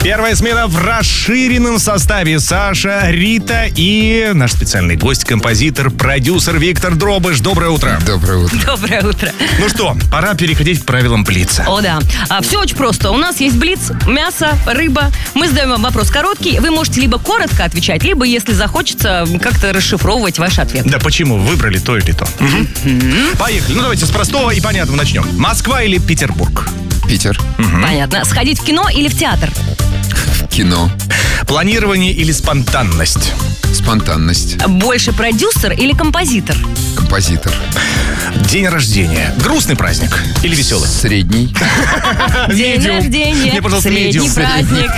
Первая смена в расширенном составе. Саша, Рита и наш специальный гость, композитор, продюсер Виктор Дробыш. Доброе утро. Доброе утро. Доброе утро. Ну что, пора переходить к правилам блица. О, да. Все очень просто. У нас есть блиц, мясо, рыба. Мы задаем вам вопрос короткий. Вы можете либо коротко отвечать, либо, если захочется, как-то расшифровывать ваш ответ. Да почему? Выбрали то или то. Поехали. Ну давайте с простого и понятного начнем. Москва или Петербург? Питер. Понятно. Сходить в кино или в театр? Кино. Планирование или спонтанность? Спонтанность. Больше продюсер или композитор? Композитор. День рождения. Грустный праздник или веселый? Средний. День рождения. Мне, пожалуйста, средний медиум. праздник.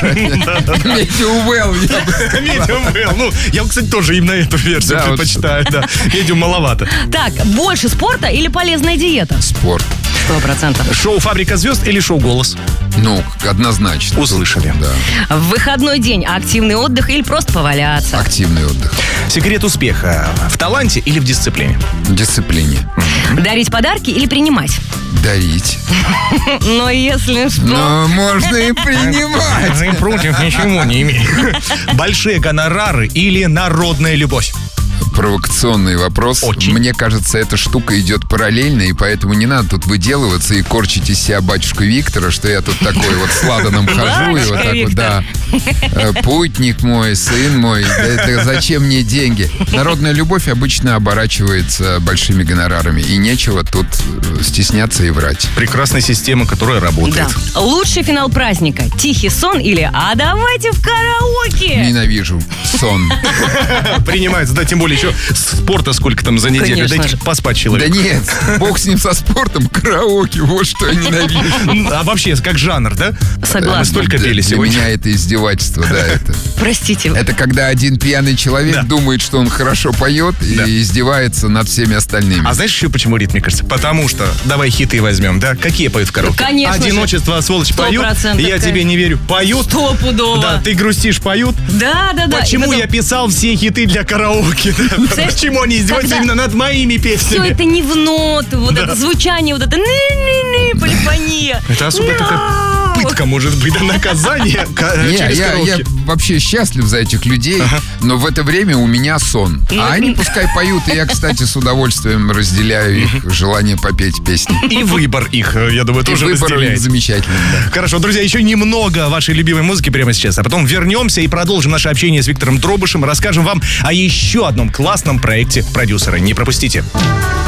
Medium well. Медиум был. Ну, я, кстати, тоже именно эту версию Да, вот предпочитаю. Да. Медиум маловато. Так, больше спорта или полезная диета? Спорт. 100%. Шоу «Фабрика звезд» или шоу «Голос»? Ну, однозначно. Услышали. Да. В выходной день активный отдых или просто поваляться? Активный отдых. Секрет успеха в таланте или в дисциплине? Дисциплине. Дарить подарки или принимать? Дарить. Но если что... Но можно и принимать. Я против ничего не имею. Большие гонорары или народная любовь? Провокационный вопрос. Очень. Мне кажется, эта штука идет параллельно, и поэтому не надо тут выделываться и корчить из себя батюшку Виктора, что я тут такой вот с ладаном хожу, и вот так вот, да. Путник мой, сын мой, да зачем мне деньги? Народная любовь обычно оборачивается большими гонорарами, и нечего тут стесняться и врать. Прекрасная система, которая работает. Да. Лучший финал праздника. Тихий сон или «А давайте в караоке». Ненавижу сон. Принимается, да, тем более еще спорта сколько там за неделю. Конечно Дайте же. поспать Да человеку. нет, бог с ним со спортом, караоке, вот что я ненавижу. А вообще, как жанр, да? Согласна. Мы столько пели Для сегодня. меня это издевательство, да, это. Простите. Это когда один пьяный человек Да. думает, что он хорошо поет Да. и издевается над всеми остальными. А знаешь еще почему, Рит, мне кажется? Потому что, давай хиты возьмем, да? Какие поют в караоке? Конечно же. «Одиночество», «Сволочь» поют. 100%, «Я конечно. тебе не верю» поют. Стопудово. Да, «Ты грустишь» поют. Да. Почему И потом я писал все хиты для караоке? Да? Почему они издеваются когда именно над моими Все песнями? это не в ноты, вот это звучание, вот это полифония. Это особо такая пытка, может быть, да, наказание Не, через я караоке. вообще счастлив за этих людей, но в это время у меня сон. А они пускай поют, и я, кстати, с удовольствием разделяю их желание попеть песни. И выбор их, я думаю, И тоже выбор у них разделяете. замечательный, да. Хорошо, друзья, еще немного вашей любимой музыки прямо сейчас, а потом вернемся и продолжим наше общение с Виктором Дробышем, расскажем вам о еще одном классном проекте продюсера. Не пропустите.